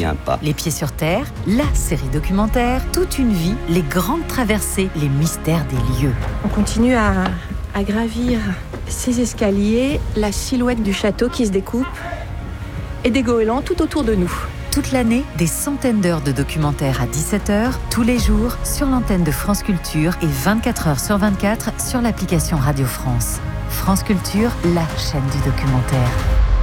revient pas. Les Pieds sur Terre, la série documentaire, toute une vie, les grandes traversées, les mystères des lieux. On continue à gravir ces escaliers, la silhouette du château qui se découpe et des goélands tout autour de nous. Toute l'année, des centaines d'heures de documentaires à 17h, tous les jours, sur l'antenne de France Culture et 24h sur 24 sur l'application Radio France. France Culture, la chaîne du documentaire.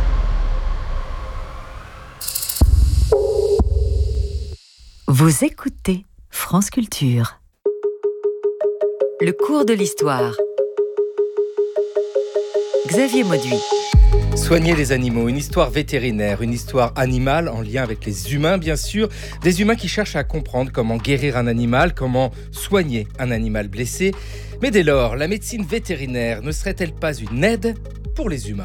Vous écoutez France Culture. Le cours de l'histoire. Xavier Mauduit. Soigner les animaux, une histoire vétérinaire, une histoire animale en lien avec les humains bien sûr. Des humains qui cherchent à comprendre comment guérir un animal, comment soigner un animal blessé. Mais dès lors, la médecine vétérinaire ne serait-elle pas une aide pour les humains ?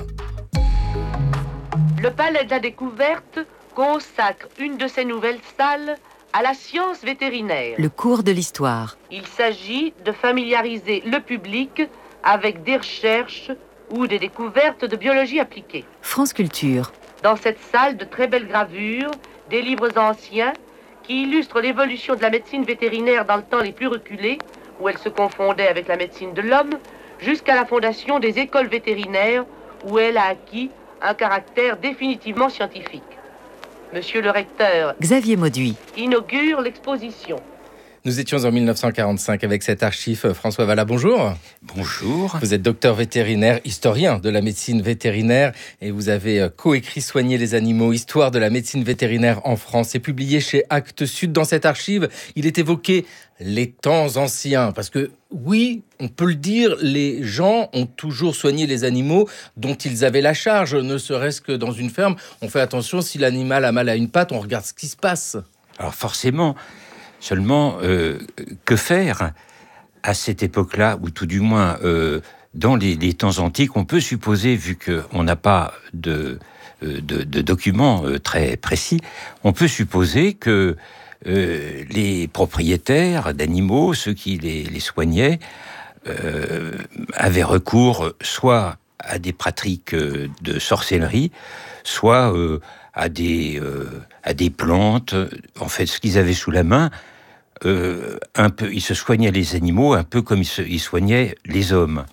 Le Palais de la Découverte consacre une de ses nouvelles salles à la science vétérinaire. Le cours de l'histoire. Il s'agit de familiariser le public avec des recherches ou des découvertes de biologie appliquée. France Culture. Dans cette salle, de très belles gravures, des livres anciens qui illustrent l'évolution de la médecine vétérinaire dans le temps les plus reculés, où elle se confondait avec la médecine de l'homme, jusqu'à la fondation des écoles vétérinaires, où elle a acquis un caractère définitivement scientifique. Monsieur le recteur Xavier Mauduit inaugure l'exposition. Nous étions en 1945 avec cet archive. François Vallat, bonjour. Bonjour. Vous êtes docteur vétérinaire, historien de la médecine vétérinaire et vous avez coécrit Soigner les animaux, histoire de la médecine vétérinaire en France et publié chez Actes Sud. Dans cette archive, il est évoqué les temps anciens parce que oui, on peut le dire, les gens ont toujours soigné les animaux dont ils avaient la charge, ne serait-ce que dans une ferme. On fait attention, si l'animal a mal à une patte, on regarde ce qui se passe. Alors forcément, seulement, que faire à cette époque-là, ou tout du moins dans les temps antiques? On peut supposer, vu qu'on n'a pas de documents très précis, on peut supposer que les propriétaires d'animaux, ceux qui les soignaient, avaient recours soit à des pratiques de sorcellerie, soit à des plantes, en fait, ce qu'ils avaient sous la main. Un peu, ils se soignaient les animaux un peu comme ils soignaient les hommes.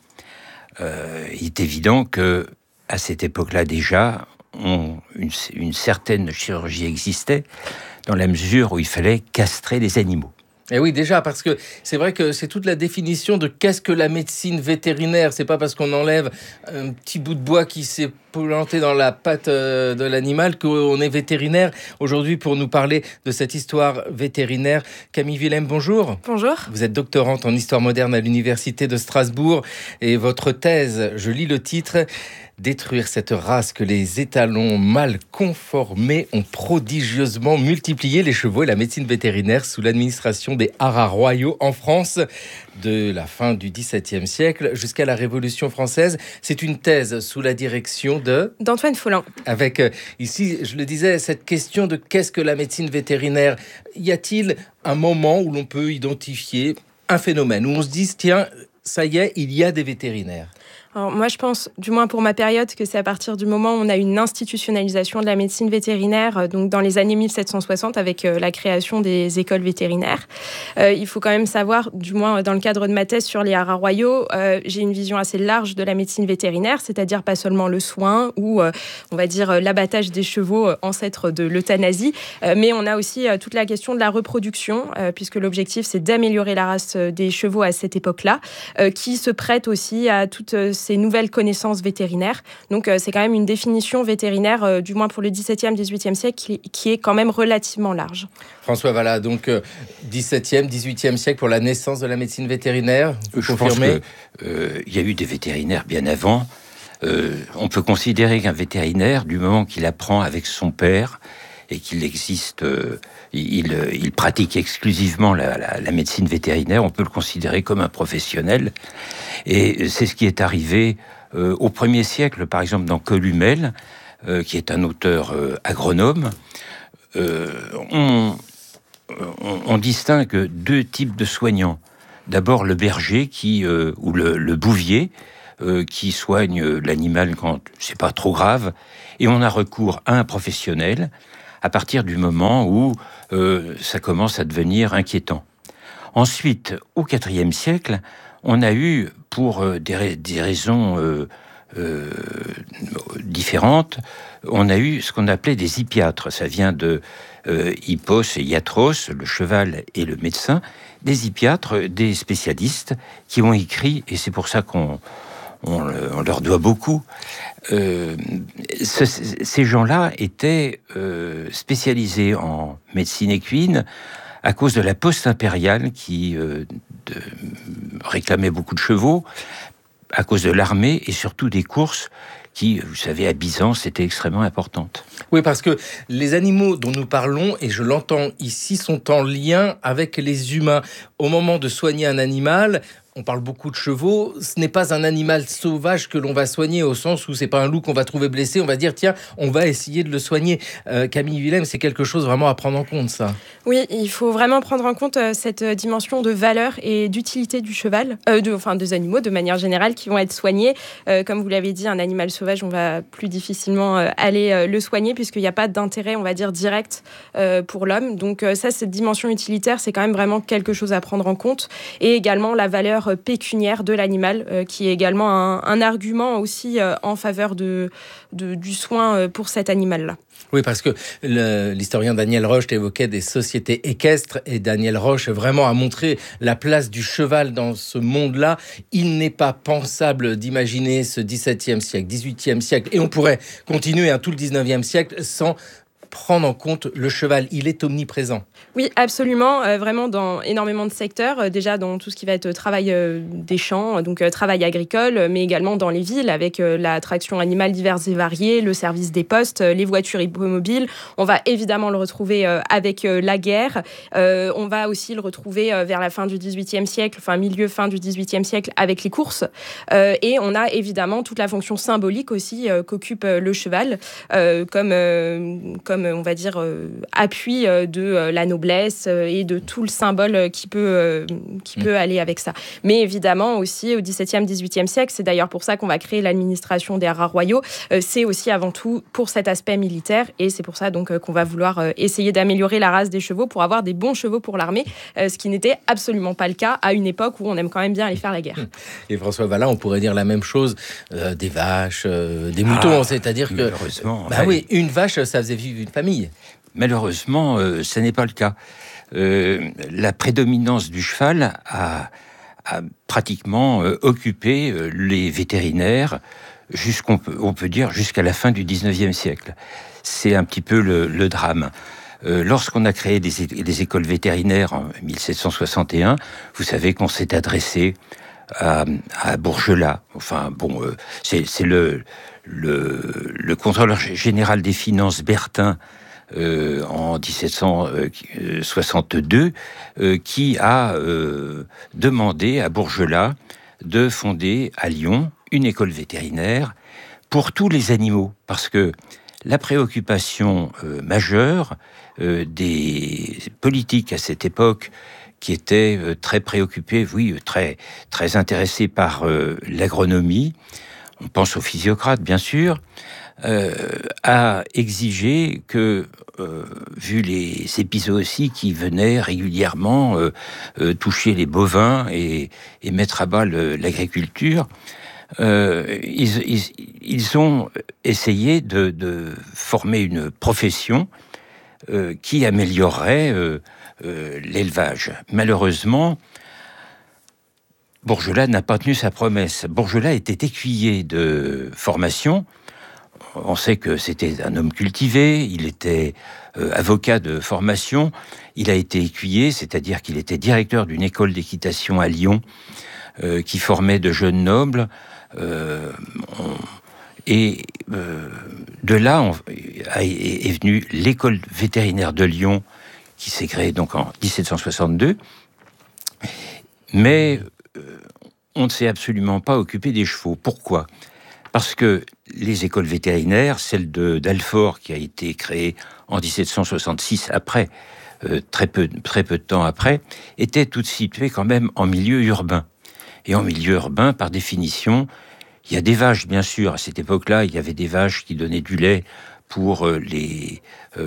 Il est évident que à cette époque-là déjà, une certaine chirurgie existait dans la mesure où il fallait castrer les animaux. Et oui, déjà, parce que c'est vrai que c'est toute la définition de qu'est-ce que la médecine vétérinaire. C'est pas parce qu'on enlève un petit bout de bois qui s'est planté dans la patte de l'animal qu'on est vétérinaire. Aujourd'hui, pour nous parler de cette histoire vétérinaire, Camille Willem, bonjour. Bonjour. Vous êtes doctorante en histoire moderne à l'université de Strasbourg et votre thèse, je lis le titre: détruire cette race que les étalons mal conformés ont prodigieusement multiplié les chevaux et la médecine vétérinaire sous l'administration des haras royaux en France de la fin du XVIIe siècle jusqu'à la Révolution française. C'est une thèse sous la direction d'Antoine Follin. Avec ici, je le disais, cette question de qu'est-ce que la médecine vétérinaire. Y a-t-il un moment où l'on peut identifier un phénomène, où on se dit tiens, ça y est, il y a des vétérinaires? Alors moi, je pense, du moins pour ma période, que c'est à partir du moment où on a une institutionnalisation de la médecine vétérinaire, donc dans les années 1760, avec la création des écoles vétérinaires. Il faut quand même savoir, du moins dans le cadre de ma thèse sur les haras royaux, j'ai une vision assez large de la médecine vétérinaire, c'est-à-dire pas seulement le soin ou, on va dire, l'abattage des chevaux, ancêtres de l'euthanasie, mais on a aussi toute la question de la reproduction, puisque l'objectif, c'est d'améliorer la race des chevaux à cette époque-là, qui se prête aussi à toutes ces nouvelles connaissances vétérinaires. Donc, c'est quand même une définition vétérinaire, du moins pour le XVIIe, XVIIIe siècle, qui est quand même relativement large. François Vallat, donc 17e, 18e siècle pour la naissance de la médecine vétérinaire, vous confirmez? Je pense qu'il y a eu des vétérinaires bien avant. On peut considérer qu'un vétérinaire, du moment qu'il apprend avec son père et qu'il existe, il pratique exclusivement la médecine vétérinaire, on peut le considérer comme un professionnel. Et c'est ce qui est arrivé au 1er siècle, par exemple dans Columel, qui est un auteur agronome. On distingue deux types de soignants. D'abord le berger ou le bouvier qui soigne l'animal quand c'est pas trop grave, et on a recours à un professionnel, à partir du moment où ça commence à devenir inquiétant. Ensuite, au IVe siècle, on a eu, pour des raisons différentes, on a eu ce qu'on appelait des hippiatres. Ça vient de hippos et iatros, le cheval et le médecin. Des hippiatres, des spécialistes qui ont écrit, et c'est pour ça qu'on leur doit beaucoup. Ces gens-là étaient spécialisés en médecine équine à cause de la poste impériale qui réclamait beaucoup de chevaux, à cause de l'armée et surtout des courses qui, vous savez, à Byzance, étaient extrêmement importantes. Oui, parce que les animaux dont nous parlons, et je l'entends ici, sont en lien avec les humains. Au moment de soigner un animal, on parle beaucoup de chevaux, ce n'est pas un animal sauvage que l'on va soigner au sens où c'est pas un loup qu'on va trouver blessé, on va dire tiens, on va essayer de le soigner. Camille Willem, c'est quelque chose vraiment à prendre en compte, ça. Oui, il faut vraiment prendre en compte cette dimension de valeur et d'utilité du cheval, des animaux de manière générale qui vont être soignés. Comme vous l'avez dit, un animal sauvage, on va plus difficilement aller le soigner puisqu'il n'y a pas d'intérêt, on va dire, direct pour l'homme. Donc ça, cette dimension utilitaire, c'est quand même vraiment quelque chose à prendre en compte. Et également la valeur pécuniaire de l'animal, qui est également un argument aussi en faveur du soin pour cet animal-là. Oui, parce que l'historien Daniel Roche évoquait des sociétés équestres et Daniel Roche vraiment a montré la place du cheval dans ce monde-là. Il n'est pas pensable d'imaginer ce XVIIe siècle, XVIIIe siècle, et on pourrait continuer tout le XIXe siècle sans prendre en compte le cheval. Il est omniprésent. Oui, absolument. Vraiment dans énormément de secteurs. Déjà dans tout ce qui va être travail des champs, donc travail agricole, mais également dans les villes avec la traction animale diverses et variée, le service des postes, les voitures hippomobiles. On va évidemment le retrouver avec la guerre. On va aussi le retrouver vers la fin du XVIIIe siècle, fin du XVIIIe siècle avec les courses. Et on a évidemment toute la fonction symbolique aussi qu'occupe le cheval comme on va dire appui de la noblesse et de tout le symbole qui peut aller avec ça. Mais évidemment aussi au XVIIe, XVIIIe siècle, c'est d'ailleurs pour ça qu'on va créer l'administration des rats royaux, c'est aussi avant tout pour cet aspect militaire et c'est pour ça donc qu'on va vouloir essayer d'améliorer la race des chevaux pour avoir des bons chevaux pour l'armée, ce qui n'était absolument pas le cas à une époque où on aime quand même bien aller faire la guerre. Et François Vallin, on pourrait dire la même chose des vaches, des moutons, c'est-à-dire que malheureusement, oui, une vache, ça faisait vivre une famille. Malheureusement, ce n'est pas le cas. La prédominance du cheval a pratiquement occupé les vétérinaires on peut dire jusqu'à la fin du 19e siècle. C'est un petit peu le drame. Lorsqu'on a créé des écoles vétérinaires en 1761, vous savez qu'on s'est adressé à Bourgelat. Enfin, bon, c'est le contrôleur général des finances Bertin en 1762 qui a demandé à Bourgelat de fonder à Lyon une école vétérinaire pour tous les animaux, parce que la préoccupation majeure des politiques à cette époque qui étaient très préoccupés, très intéressés par l'agronomie, on pense aux physiocrates bien sûr, a exigé que, vu les épizooties qui venaient régulièrement toucher les bovins et mettre à bas l'agriculture, ils ont essayé de former une profession qui améliorerait l'élevage. Malheureusement, Bourgelat n'a pas tenu sa promesse. Bourgelat était écuyer de formation. On sait que c'était un homme cultivé, il était avocat de formation, il a été écuyer, c'est-à-dire qu'il était directeur d'une école d'équitation à Lyon qui formait de jeunes nobles. De là est venue l'école vétérinaire de Lyon qui s'est créée donc en 1762. Mais on ne s'est absolument pas occupé des chevaux. Pourquoi ? Parce que les écoles vétérinaires, celle d'Alfort qui a été créée en 1766 après, très peu de temps après, étaient toutes situées quand même en milieu urbain. Et en milieu urbain, par définition, il y a des vaches, bien sûr. À cette époque-là, il y avait des vaches qui donnaient du lait pour les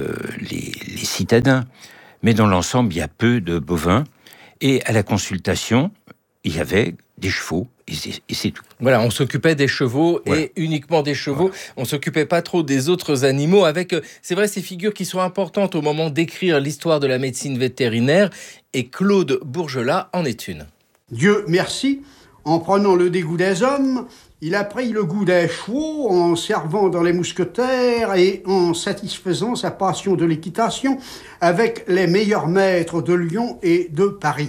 citadins. Mais dans l'ensemble, il y a peu de bovins. Et à la consultation, il y avait des chevaux, et c'est tout. Voilà, on s'occupait des chevaux et uniquement des chevaux. On s'occupait pas trop des autres animaux avec, c'est vrai, ces figures qui sont importantes au moment d'écrire l'histoire de la médecine vétérinaire. Et Claude Bourgelat en est une. Dieu merci, en prenant le dégoût des hommes, il a pris le goût des chevaux en servant dans les mousquetaires et en satisfaisant sa passion de l'équitation avec les meilleurs maîtres de Lyon et de Paris.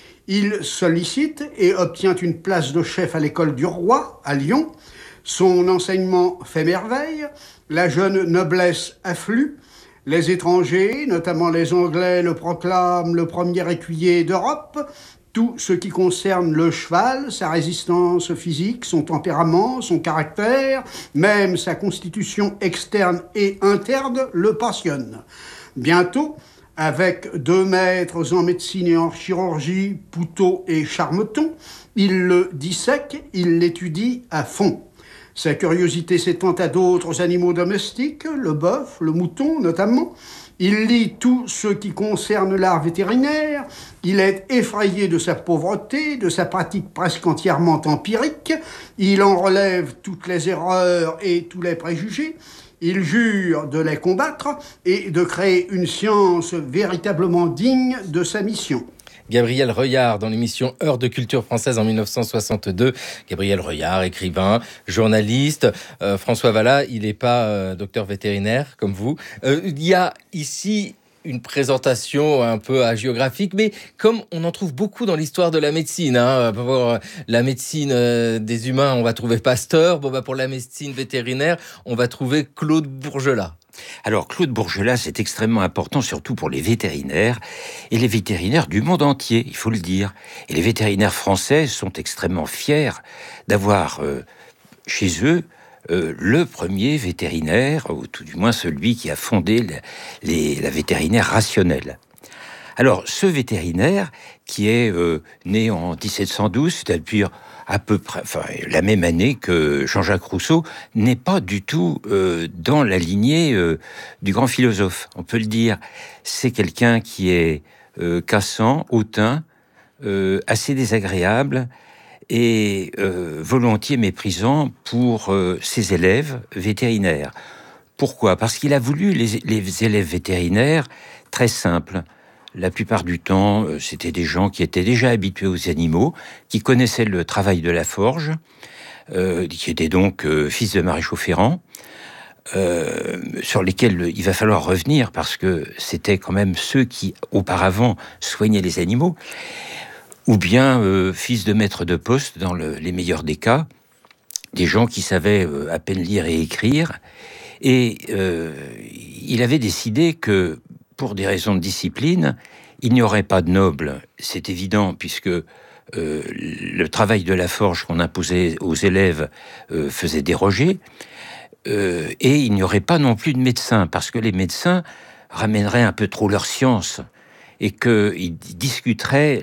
Il sollicite et obtient une place de chef à l'école du roi, à Lyon. Son enseignement fait merveille, la jeune noblesse afflue. Les étrangers, notamment les Anglais, le proclament le premier écuyer d'Europe. Tout ce qui concerne le cheval, sa résistance physique, son tempérament, son caractère, même sa constitution externe et interne, le passionne. Bientôt, avec 2 maîtres en médecine et en chirurgie, Poutot et Charmeton, il le dissèque, il l'étudie à fond. Sa curiosité s'étend à d'autres animaux domestiques, le bœuf, le mouton notamment. Il lit tout ce qui concerne l'art vétérinaire. Il est effrayé de sa pauvreté, de sa pratique presque entièrement empirique. Il en relève toutes les erreurs et tous les préjugés. Il jure de les combattre et de créer une science véritablement digne de sa mission. Gabriel Reuillard dans l'émission Heure de culture française en 1962. Gabriel Reuillard, écrivain, journaliste. François Vallat, il n'est pas docteur vétérinaire comme vous. Il y a ici une présentation un peu hagiographique, mais comme on en trouve beaucoup dans l'histoire de la médecine. Pour la médecine des humains, on va trouver Pasteur. Pour la médecine vétérinaire, on va trouver Claude Bourgelat. Alors, Claude Bourgelat, c'est extrêmement important, surtout pour les vétérinaires, et les vétérinaires du monde entier, il faut le dire. Et les vétérinaires français sont extrêmement fiers d'avoir chez eux le premier vétérinaire, ou tout du moins celui qui a fondé la vétérinaire rationnelle. Alors, ce vétérinaire, qui est né en 1712, c'est-à-dire à peu près, la même année que Jean-Jacques Rousseau, n'est pas du tout dans la lignée du grand philosophe, on peut le dire. C'est quelqu'un qui est cassant, hautain, assez désagréable et volontiers méprisant pour ses élèves vétérinaires. Pourquoi ? Parce qu'il a voulu les élèves vétérinaires très simples. La plupart du temps, c'était des gens qui étaient déjà habitués aux animaux, qui connaissaient le travail de la forge, qui étaient donc fils de maréchaux ferrants, sur lesquels il va falloir revenir parce que c'était quand même ceux qui, auparavant, soignaient les animaux, ou bien fils de maîtres de poste, dans les meilleurs des cas, des gens qui savaient à peine lire et écrire, et il avait décidé que pour des raisons de discipline, il n'y aurait pas de nobles, c'est évident, puisque le travail de la forge qu'on imposait aux élèves faisait déroger, et il n'y aurait pas non plus de médecins, parce que les médecins ramèneraient un peu trop leur science, et qu'ils discuteraient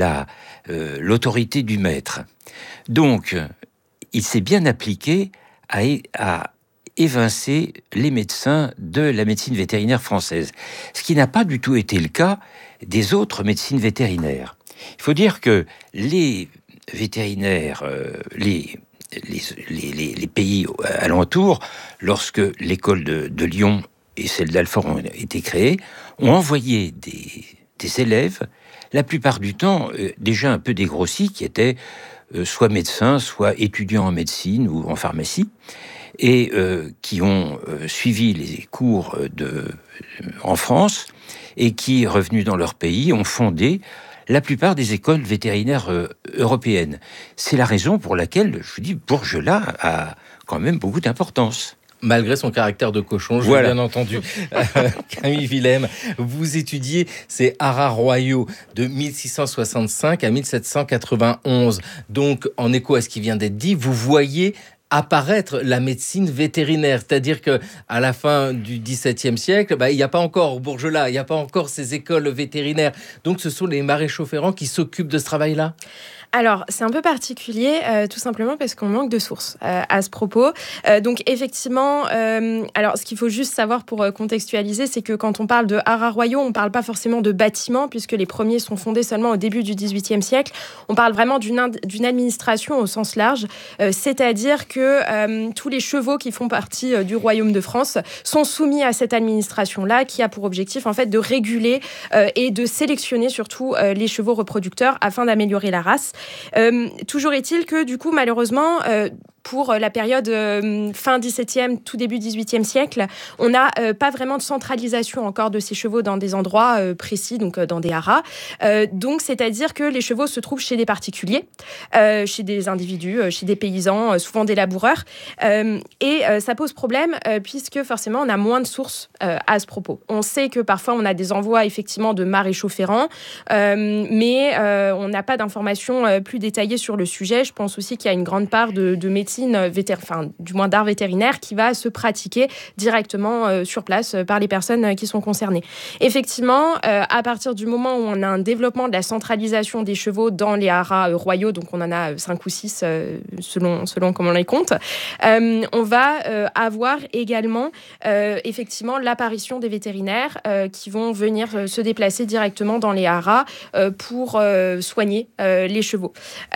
l'autorité du maître. Donc, il s'est bien appliqué à évincer les médecins de la médecine vétérinaire française, ce qui n'a pas du tout été le cas des autres médecines vétérinaires. Il faut dire que les vétérinaires, les pays alentours, lorsque l'école de Lyon et celle d'Alfort ont été créées, ont envoyé des élèves, la plupart du temps déjà un peu dégrossis, qui étaient soit médecins, soit étudiants en médecine ou en pharmacie, et qui ont suivi les cours en France et qui, revenus dans leur pays, ont fondé la plupart des écoles vétérinaires européennes. C'est la raison pour laquelle, je vous dis, Bourgelat a quand même beaucoup d'importance. Malgré son caractère de cochon, j'ai bien entendu. Camille Willem, vous étudiez ces haras royaux de 1665 à 1791. Donc, en écho à ce qui vient d'être dit, vous voyez apparaître la médecine vétérinaire. C'est-à-dire qu'à la fin du XVIIe siècle, il n'y a pas encore Bourgelat, il n'y a pas encore ces écoles vétérinaires. Donc ce sont les maréchaux ferrants qui s'occupent de ce travail-là ? Alors, c'est un peu particulier, tout simplement parce qu'on manque de sources à ce propos. Donc, effectivement, alors, ce qu'il faut juste savoir pour contextualiser, c'est que quand on parle de haras royaux, on ne parle pas forcément de bâtiments, puisque les premiers sont fondés seulement au début du XVIIIe siècle. On parle vraiment d'une administration au sens large, c'est-à-dire que tous les chevaux qui font partie du royaume de France sont soumis à cette administration-là, qui a pour objectif, en fait, de réguler et de sélectionner surtout les chevaux reproducteurs afin d'améliorer la race. Toujours est-il que, du coup, malheureusement, pour la période fin 17e, tout début 18e siècle, on n'a pas vraiment de centralisation encore de ces chevaux dans des endroits précis, donc dans des haras. Donc, c'est-à-dire que les chevaux se trouvent chez des particuliers, chez des individus, chez des paysans, souvent des laboureurs. Et ça pose problème puisque forcément, on a moins de sources à ce propos. On sait que parfois, on a des envois effectivement de maréchaux ferrants, mais on n'a pas d'informations plus détaillées sur le sujet. Je pense aussi qu'il y a une grande part de médecine du moins d'art vétérinaire qui va se pratiquer directement sur place par les personnes qui sont concernées. Effectivement, à partir du moment où on a un développement de la centralisation des chevaux dans les haras royaux, donc on en a 5 ou 6 selon comment on les compte, on va avoir également effectivement l'apparition des vétérinaires qui vont venir se déplacer directement dans les haras pour soigner les chevaux.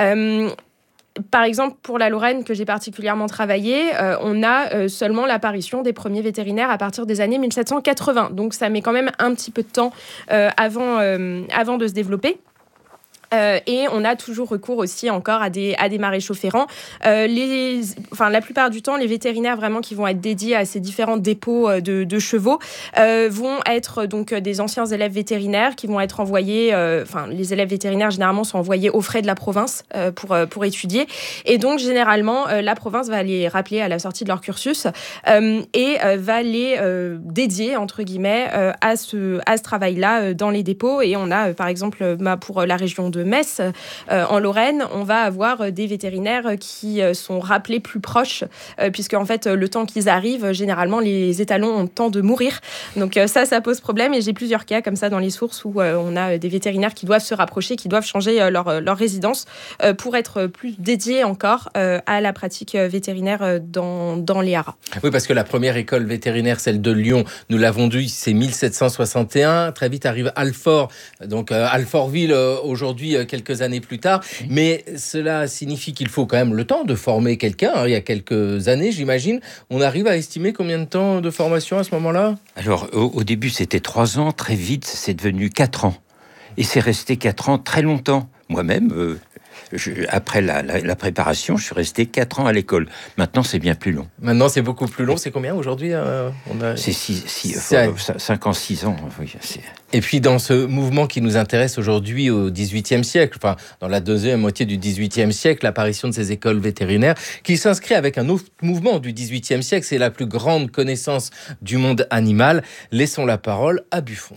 Par exemple, pour la Lorraine, que j'ai particulièrement travaillé, on a seulement l'apparition des premiers vétérinaires à partir des années 1780. Donc, ça met quand même un petit peu de temps avant de se développer. Et on a toujours recours aussi encore à des maréchaux ferrants. La plupart du temps, les vétérinaires vraiment qui vont être dédiés à ces différents dépôts de chevaux vont être donc des anciens élèves vétérinaires qui vont être envoyés. Les élèves vétérinaires généralement sont envoyés aux frais de la province pour étudier. Et donc généralement, la province va les rappeler à la sortie de leur cursus et va les dédier entre guillemets à ce travail-là dans les dépôts. Et on a par exemple pour la région de Metz, en Lorraine, on va avoir des vétérinaires qui sont rappelés plus proches, puisque en fait, le temps qu'ils arrivent, généralement, les étalons ont le temps de mourir. Donc ça pose problème. Et j'ai plusieurs cas comme ça dans les sources où on a des vétérinaires qui doivent se rapprocher, qui doivent changer leur résidence pour être plus dédiés encore à la pratique vétérinaire dans les haras. Oui, parce que la première école vétérinaire, celle de Lyon, nous l'avons dit, c'est 1761. Très vite arrive Alfort, donc Alfortville aujourd'hui, quelques années plus tard. Mais cela signifie qu'il faut quand même le temps de former quelqu'un. Il y a quelques années, j'imagine. On arrive à estimer combien de temps de formation à ce moment-là ? Alors, au début, c'était 3 ans. Très vite, c'est devenu 4 ans. Et c'est resté 4 ans très longtemps. Moi-même, après la préparation, je suis resté 4 ans à l'école. Maintenant, c'est bien plus long. Maintenant, c'est beaucoup plus long. C'est combien aujourd'hui ? C'est 5 ans, 6 ans. Oui, Et puis, dans ce mouvement qui nous intéresse aujourd'hui au XVIIIe siècle, enfin, dans la deuxième moitié du XVIIIe siècle, l'apparition de ces écoles vétérinaires, qui s'inscrit avec un autre mouvement du XVIIIe siècle, c'est la plus grande connaissance du monde animal. Laissons la parole à Buffon.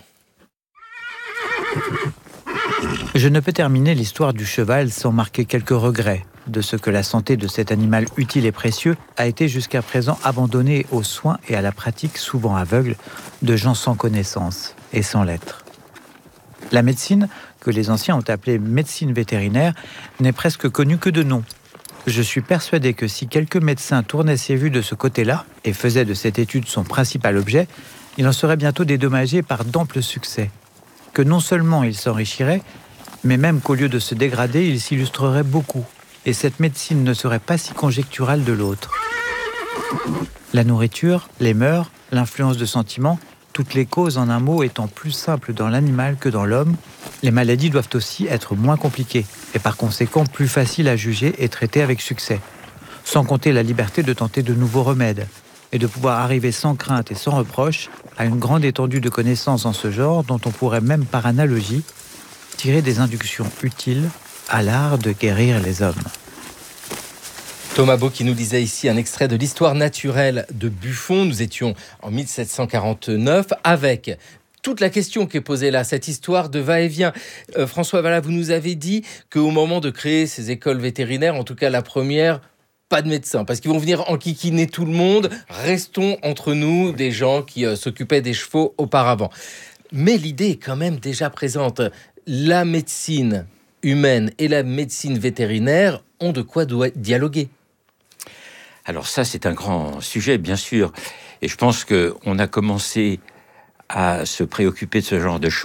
Je ne peux terminer l'histoire du cheval sans marquer quelques regrets de ce que la santé de cet animal utile et précieux a été jusqu'à présent abandonnée aux soins et à la pratique souvent aveugle de gens sans connaissance et sans lettres. La médecine, que les anciens ont appelée médecine vétérinaire, n'est presque connue que de nom. Je suis persuadé que si quelques médecins tournaient ses vues de ce côté-là et faisaient de cette étude son principal objet, il en serait bientôt dédommagé par d'amples succès. Que non seulement il s'enrichirait, mais même qu'au lieu de se dégrader, il s'illustrerait beaucoup. Et cette médecine ne serait pas si conjecturale de l'autre. La nourriture, les mœurs, l'influence de sentiments, toutes les causes en un mot étant plus simples dans l'animal que dans l'homme, les maladies doivent aussi être moins compliquées et par conséquent plus faciles à juger et traiter avec succès. Sans compter la liberté de tenter de nouveaux remèdes et de pouvoir arriver sans crainte et sans reproche à une grande étendue de connaissances en ce genre dont on pourrait même par analogie tirer des inductions utiles à l'art de guérir les hommes. Thomas Beau qui nous lisait ici un extrait de l'histoire naturelle de Buffon. Nous étions en 1749 avec toute la question qui est posée là, cette histoire de va-et-vient. François Vallat, vous nous avez dit qu'au moment de créer ces écoles vétérinaires, en tout cas la première, pas de médecins, parce qu'ils vont venir enquiquiner tout le monde. Restons entre nous, des gens qui s'occupaient des chevaux auparavant. Mais l'idée est quand même déjà présente. La médecine humaine et la médecine vétérinaire ont de quoi dialoguer. Alors ça, c'est un grand sujet, bien sûr. Et je pense qu'on a commencé à se préoccuper de ce genre de choses